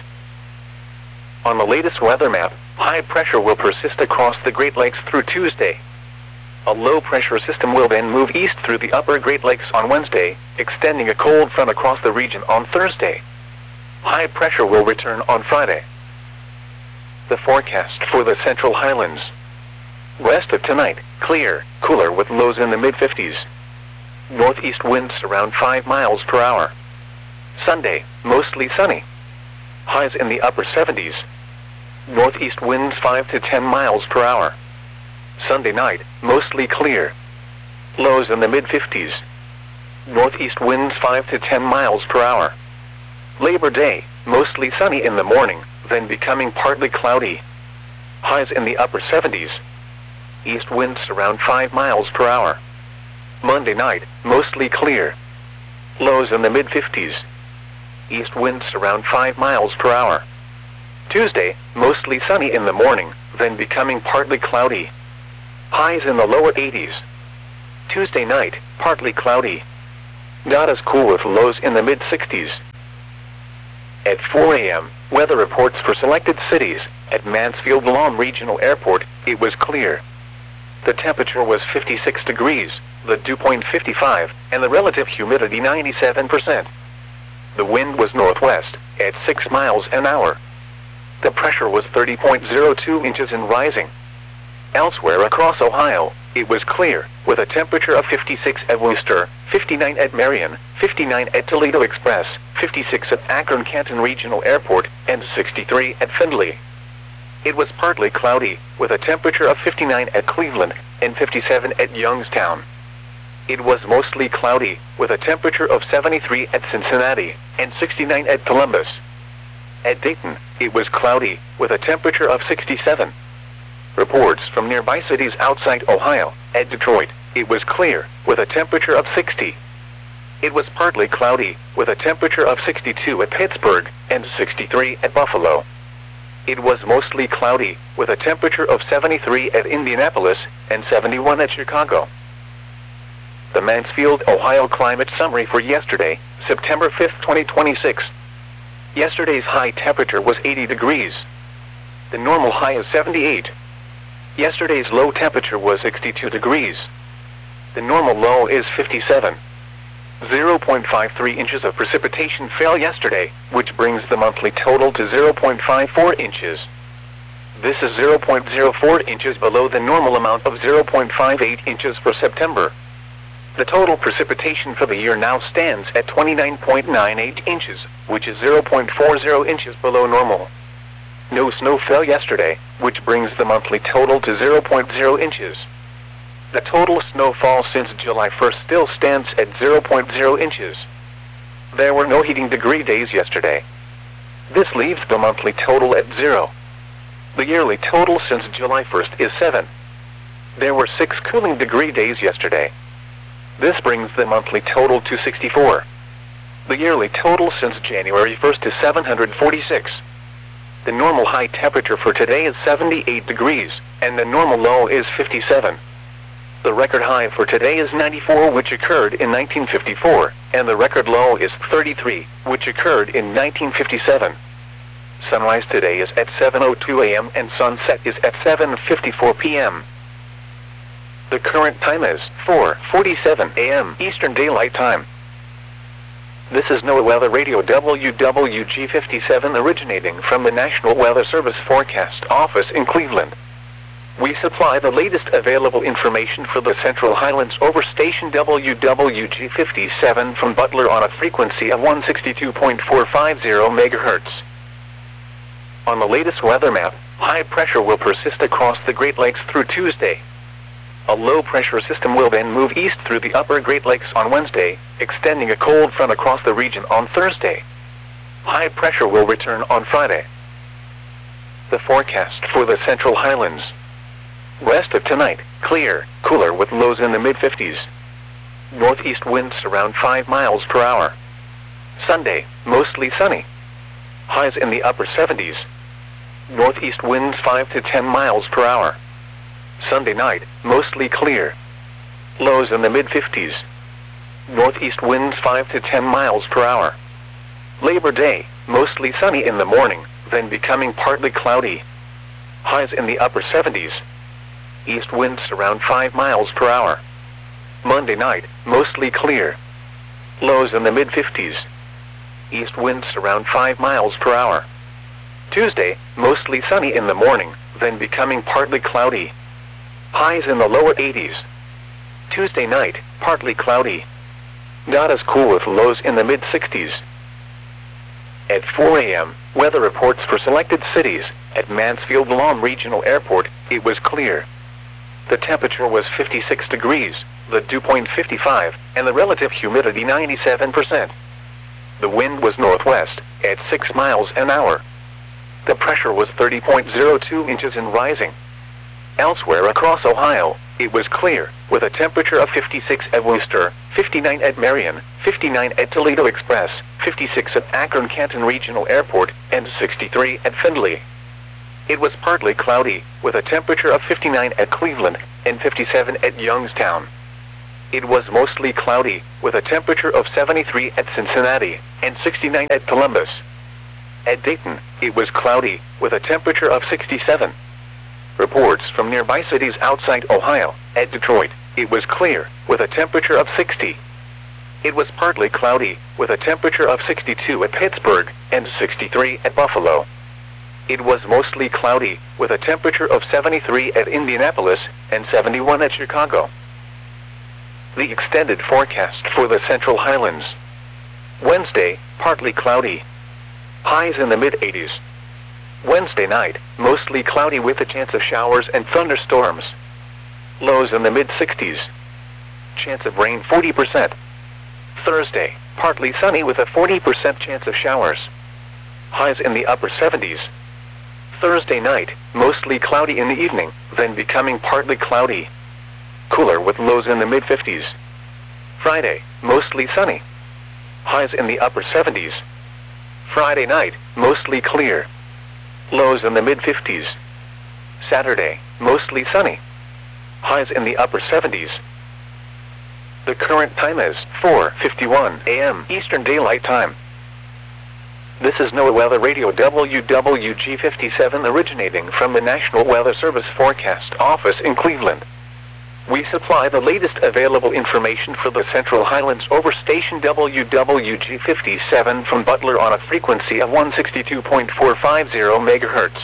On the latest weather map, high pressure will persist across the Great Lakes through Tuesday. A low pressure system will then move east through the upper Great Lakes on Wednesday, extending a cold front across the region on Thursday. High pressure will return on Friday. The forecast for the Central Highlands. Rest of tonight, clear, cooler with lows in the mid-50s. Northeast winds around 5 miles per hour. Sunday, mostly sunny. Highs in the upper 70s. Northeast winds 5 to 10 miles per hour. Sunday night, mostly clear. Lows in the mid-50s. Northeast winds 5 to 10 miles per hour. Labor Day, mostly sunny in the morning, then becoming partly cloudy. Highs in the upper 70s. East winds around 5 miles per hour. Monday night, mostly clear. Lows in the mid-50s. East winds around 5 miles per hour. Tuesday, mostly sunny in the morning, then becoming partly cloudy. Highs in the lower 80s. Tuesday night, partly cloudy. Not as cool with lows in the mid-60s. At 4 a.m., weather reports for selected cities. At Mansfield Lahm Regional Airport, it was clear. The temperature was 56 degrees, the dew point 55, and the relative humidity 97%. The wind was northwest, at 6 miles an hour. The pressure was 30.02 inches and rising. Elsewhere across Ohio, it was clear, with a temperature of 56 at Wooster, 59 at Marion, 59 at Toledo Express, 56 at Akron-Canton Regional Airport, and 63 at Findlay. It was partly cloudy, with a temperature of 59 at Cleveland, and 57 at Youngstown. It was mostly cloudy, with a temperature of 73 at Cincinnati, and 69 at Columbus. At Dayton, it was cloudy, with a temperature of 67. Reports from nearby cities outside Ohio. At Detroit, it was clear, with a temperature of 60. It was partly cloudy, with a temperature of 62 at Pittsburgh, and 63 at Buffalo. It was mostly cloudy, with a temperature of 73 at Indianapolis, and 71 at Chicago. The Mansfield, Ohio climate summary for yesterday, September 5, 2026. Yesterday's high temperature was 80 degrees. The normal high is 78. Yesterday's low temperature was 62 degrees. The normal low is 57. 0.53 inches of precipitation fell yesterday, which brings the monthly total to 0.54 inches. This is 0.04 inches below the normal amount of 0.58 inches for September. The total precipitation for the year now stands at 29.98 inches, which is 0.40 inches below normal. No snow fell yesterday, which brings the monthly total to 0.0 inches. The total snowfall since July 1st still stands at 0.0 inches. There were no heating degree days yesterday. This leaves the monthly total at 0. The yearly total since July 1st is 7. There were 6 cooling degree days yesterday. This brings the monthly total to 64. The yearly total since January 1st is 746. The normal high temperature for today is 78 degrees, and the normal low is 57. The record high for today is 94, which occurred in 1954, and the record low is 33, which occurred in 1957. Sunrise today is at 7:02 a.m. and sunset is at 7:54 p.m. The current time is 4:47 a.m. Eastern Daylight Time. This is NOAA Weather Radio WWG57 originating from the National Weather Service Forecast Office in Cleveland. We supply the latest available information for the Central Highlands over station WWG57 from Butler on a frequency of 162.450 MHz. On the latest weather map, high pressure will persist across the Great Lakes through Tuesday. A low-pressure system will then move east through the upper Great Lakes on Wednesday, extending a cold front across the region on Thursday. High pressure will return on Friday. The forecast for the Central Highlands. West of tonight, clear, cooler with lows in the mid-50s. Northeast winds around 5 miles per hour. Sunday, mostly sunny. Highs in the upper 70s. Northeast winds 5 to 10 miles per hour. Sunday night, mostly clear. Lows in the mid-50s. Northeast winds 5 to 10 miles per hour. Labor Day, mostly sunny in the morning, then becoming partly cloudy. Highs in the upper 70s. East winds around 5 miles per hour. Monday night, mostly clear. Lows in the mid-50s. East winds around 5 miles per hour. Tuesday, mostly sunny in the morning, then becoming partly cloudy. Highs in the lower 80s. Tuesday night, partly cloudy. Not as cool with lows in the mid-60s. At 4 a.m., weather reports for selected cities. At Mansfield Lahm Regional Airport, it was clear. The temperature was 56 degrees, the dew point 55, and the relative humidity 97%. The wind was northwest, at 6 miles an hour. The pressure was 30.02 inches and rising. Elsewhere across Ohio, it was clear, with a temperature of 56 at Wooster, 59 at Marion, 59 at Toledo Express, 56 at Akron-Canton Regional Airport, and 63 at Findlay. It was partly cloudy, with a temperature of 59 at Cleveland, and 57 at Youngstown. It was mostly cloudy, with a temperature of 73 at Cincinnati, and 69 at Columbus. At Dayton, it was cloudy, with a temperature of 67. Reports from nearby cities outside Ohio. At Detroit, it was clear, with a temperature of 60. It was partly cloudy, with a temperature of 62 at Pittsburgh, and 63 at Buffalo. It was mostly cloudy, with a temperature of 73 at Indianapolis, and 71 at Chicago. The extended forecast for the Central Highlands. Wednesday, partly cloudy. Highs in the mid-80s. Wednesday night, mostly cloudy with a chance of showers and thunderstorms. Lows in the mid-60s. Chance of rain 40%. Thursday, partly sunny with a 40% chance of showers. Highs in the upper 70s. Thursday night, mostly cloudy in the evening, then becoming partly cloudy. Cooler with lows in the mid-50s. Friday, mostly sunny. Highs in the upper 70s. Friday night, mostly clear. Lows in the mid-50s. Saturday, mostly sunny. Highs in the upper 70s. The current time is 4:51 a.m. Eastern Daylight Time. This is NOAA Weather Radio WWG57 originating from the National Weather Service Forecast Office in Cleveland. We supply the latest available information for the Central Highlands over station WWG57 from Butler on a frequency of 162.450 MHz.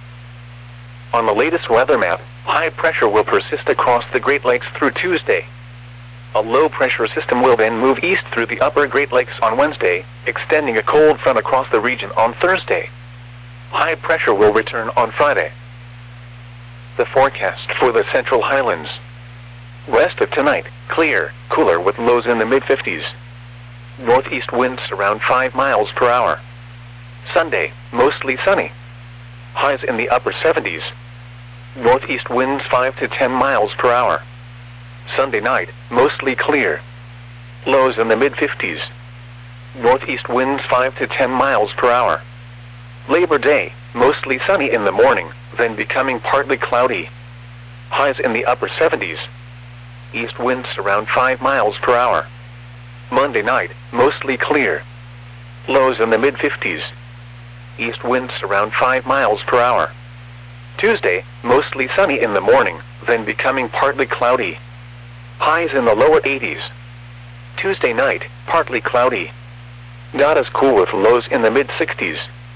On the latest weather map, high pressure will persist across the Great Lakes through Tuesday. A low-pressure system will then move east through the upper Great Lakes on Wednesday, extending a cold front across the region on Thursday. High pressure will return on Friday. The forecast for the Central Highlands. Rest of tonight, clear, cooler with lows in the mid-50s. Northeast winds around 5 miles per hour. Sunday, mostly sunny. Highs in the upper 70s. Northeast winds 5 to 10 miles per hour. Sunday night, mostly clear. Lows in the mid-50s. Northeast winds 5 to 10 miles per hour. Labor Day, mostly sunny in the morning, then becoming partly cloudy. Highs in the upper 70s. East winds around 5 miles per hour. Monday night, mostly clear. Lows in the mid-50s. East winds around 5 miles per hour. Tuesday, mostly sunny in the morning, then becoming partly cloudy. Highs in the lower 80s. Tuesday night, partly cloudy. Not as cool with lows in the mid-60s.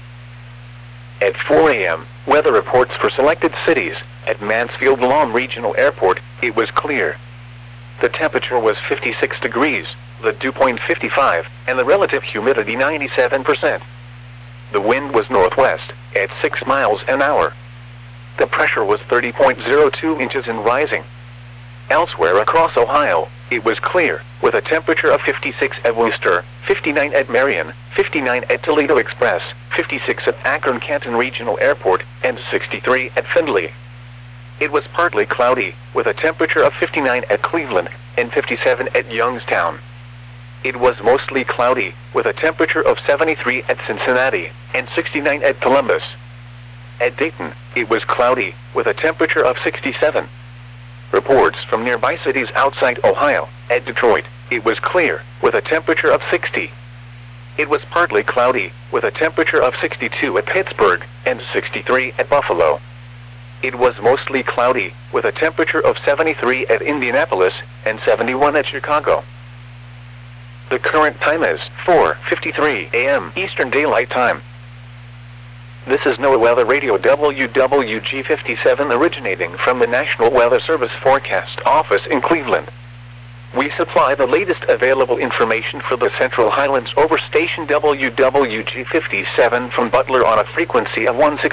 At 4 a.m., weather reports for selected cities. At Mansfield-Lawn Regional Airport, it was clear. The temperature was 56 degrees, the dew point 55, and the relative humidity 97%. The wind was northwest, at 6 miles an hour. The pressure was 30.02 inches and rising. Elsewhere across Ohio, it was clear, with a temperature of 56 at Wooster, 59 at Marion, 59 at Toledo Express, 56 at Akron-Canton Regional Airport, and 63 at Findlay. It was partly cloudy, with a temperature of 59 at Cleveland, and 57 at Youngstown. It was mostly cloudy, with a temperature of 73 at Cincinnati, and 69 at Columbus. At Dayton, it was cloudy, with a temperature of 67. Reports from nearby cities outside Ohio. At Detroit, it was clear, with a temperature of 60. It was partly cloudy, with a temperature of 62 at Pittsburgh, and 63 at Buffalo. It was mostly cloudy, with a temperature of 73 at Indianapolis, and 71 at Chicago. The current time is 4:53 a.m. Eastern Daylight Time. This is NOAA Weather Radio WWG57 originating from the National Weather Service Forecast Office in Cleveland. We supply the latest available information for the Central Highlands over station WWG57 from Butler on a frequency of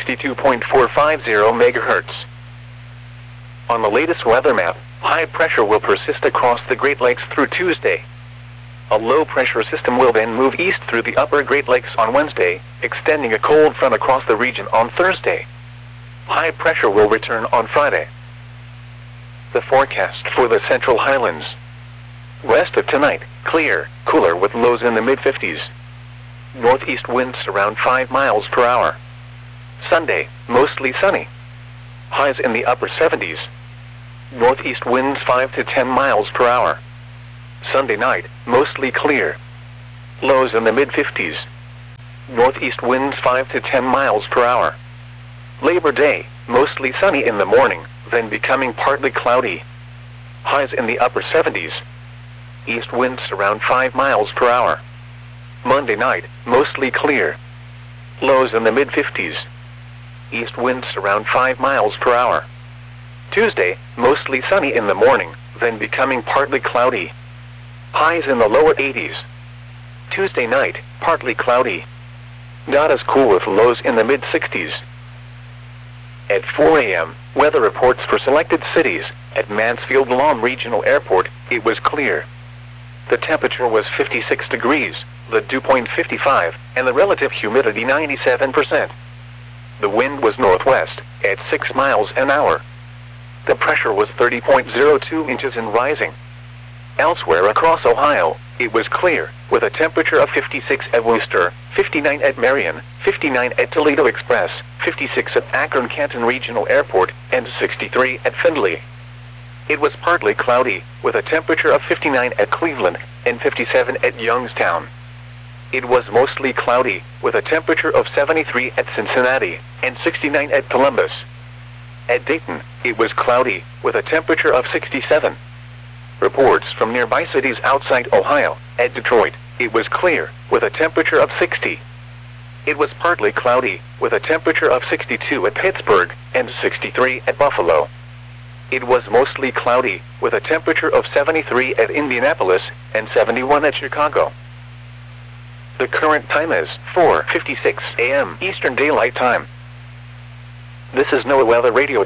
162.450 MHz. On the latest weather map, high pressure will persist across the Great Lakes through Tuesday. A low-pressure system will then move east through the upper Great Lakes on Wednesday, extending a cold front across the region on Thursday. High pressure will return on Friday. The forecast for the Central Highlands. West of tonight, clear, cooler with lows in the mid-50s. Northeast winds around 5 miles per hour. Sunday, mostly sunny. Highs in the upper 70s. Northeast winds 5 to 10 miles per hour. Sunday night, mostly clear. Lows in the mid-50s. Northeast winds 5 to 10 miles per hour. Labor Day, mostly sunny in the morning, then becoming partly cloudy. Highs in the upper 70s. East winds around 5 miles per hour. Monday night, mostly clear. Lows in the mid-50s. East winds around 5 miles per hour. Tuesday, mostly sunny in the morning, then becoming partly cloudy. Highs in the lower 80s. Tuesday night, partly cloudy. Not as cool with lows in the mid-60s. At 4 a.m., weather reports for selected cities. At Mansfield Lahm Regional Airport, it was clear. The temperature was 56 degrees, the dew point 55, and the relative humidity 97%. The wind was northwest, at 6 miles an hour. The pressure was 30.02 inches and rising. Elsewhere across Ohio, it was clear, with a temperature of 56 at Wooster, 59 at Marion, 59 at Toledo Express, 56 at Akron-Canton Regional Airport, and 63 at Findlay. It was partly cloudy, with a temperature of 59 at Cleveland, and 57 at Youngstown. It was mostly cloudy, with a temperature of 73 at Cincinnati, and 69 at Columbus. At Dayton, it was cloudy, with a temperature of 67. Reports from nearby cities outside Ohio. At Detroit, it was clear, with a temperature of 60. It was partly cloudy, with a temperature of 62 at Pittsburgh, and 63 at Buffalo. It was mostly cloudy, with a temperature of 73 at Indianapolis, and 71 at Chicago. The current time is 4:56 a.m. Eastern Daylight Time. This is NOAA Weather Radio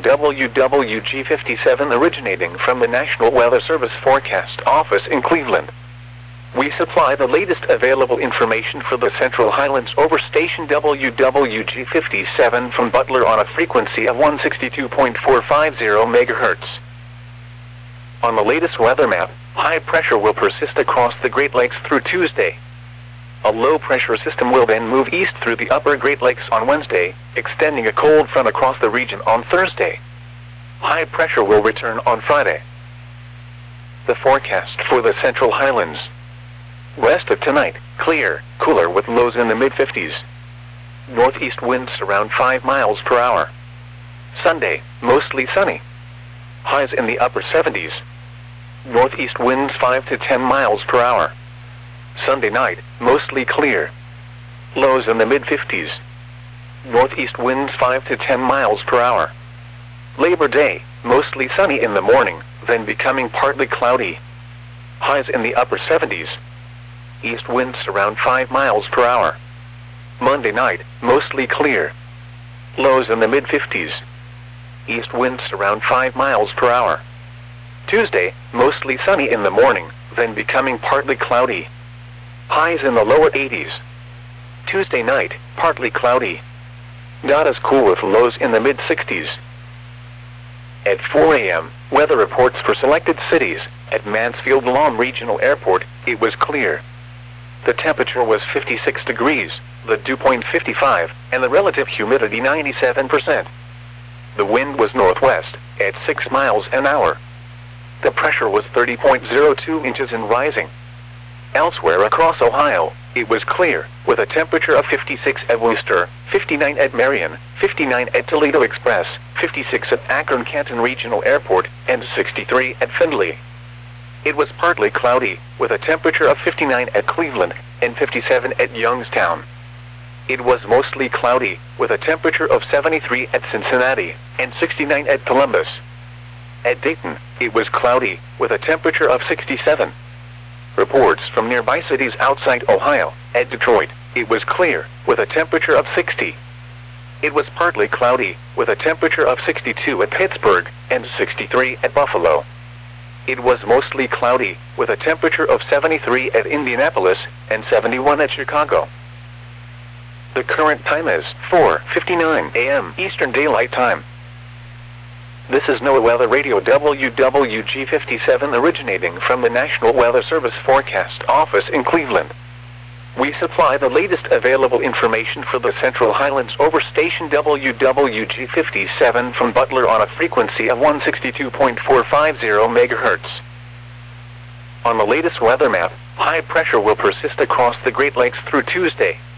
WWG57 originating from the National Weather Service Forecast Office in Cleveland. We supply the latest available information for the Central Highlands over station WWG57 from Butler on a frequency of 162.450 MHz. On the latest weather map, high pressure will persist across the Great Lakes through Tuesday. A low-pressure system will then move east through the upper Great Lakes on Wednesday, extending a cold front across the region on Thursday. High pressure will return on Friday. The forecast for the Central Highlands. West of tonight, clear, cooler with lows in the mid-50s. Northeast winds around 5 miles per hour. Sunday, mostly sunny. Highs in the upper 70s. Northeast winds 5 to 10 miles per hour. Sunday night, mostly clear. Lows in the mid-50s. Northeast winds 5 to 10 miles per hour. Labor Day, mostly sunny in the morning, then becoming partly cloudy. Highs in the upper 70s. East winds around 5 miles per hour. Monday night, mostly clear. Lows in the mid-50s. East winds around 5 miles per hour. Tuesday, mostly sunny in the morning, then becoming partly cloudy. Highs in the lower 80s. Tuesday night, partly cloudy. Not as cool with lows in the mid-60s. At 4 a.m., weather reports for selected cities. At Mansfield Lahm Regional Airport, it was clear. The temperature was 56 degrees, the dew point 55, and the relative humidity 97%. The wind was northwest, at 6 miles an hour. The pressure was 30.02 inches and rising. Elsewhere across Ohio, it was clear, with a temperature of 56 at Wooster, 59 at Marion, 59 at Toledo Express, 56 at Akron-Canton Regional Airport, and 63 at Findlay. It was partly cloudy, with a temperature of 59 at Cleveland, and 57 at Youngstown. It was mostly cloudy, with a temperature of 73 at Cincinnati, and 69 at Columbus. At Dayton, it was cloudy, with a temperature of 67. Reports from nearby cities outside Ohio. At Detroit, it was clear, with a temperature of 60. It was partly cloudy, with a temperature of 62 at Pittsburgh, and 63 at Buffalo. It was mostly cloudy, with a temperature of 73 at Indianapolis, and 71 at Chicago. The current time is 4:59 a.m. Eastern Daylight Time. This is NOAA Weather Radio WWG57 originating from the National Weather Service Forecast Office in Cleveland. We supply the latest available information for the Central Highlands over station WWG57 from Butler on a frequency of 162.450 MHz. On the latest weather map, high pressure will persist across the Great Lakes through Tuesday.